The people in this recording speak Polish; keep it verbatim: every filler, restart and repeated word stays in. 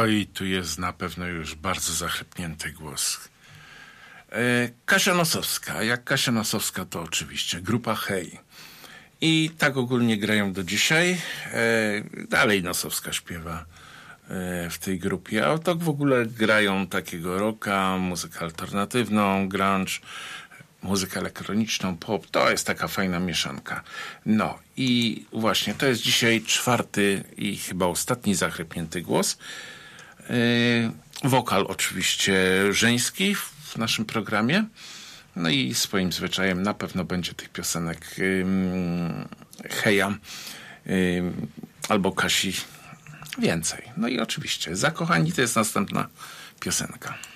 Oj, tu jest na pewno już bardzo zachrypnięty głos. E, Kasia Nosowska. Jak Kasia Nosowska, to oczywiście grupa Hej. I tak ogólnie grają do dzisiaj. E, dalej Nosowska śpiewa e, w tej grupie. A tak w ogóle grają takiego rocka, muzykę alternatywną, grunge, muzykę elektroniczną, pop. To jest taka fajna mieszanka. No i właśnie to jest dzisiaj czwarty i chyba ostatni zachrypnięty głos. Yy, wokal oczywiście żeński w naszym programie. No i swoim zwyczajem na pewno będzie tych piosenek yy, Heja yy, albo Kasi więcej. No i oczywiście Zakochani to jest następna piosenka.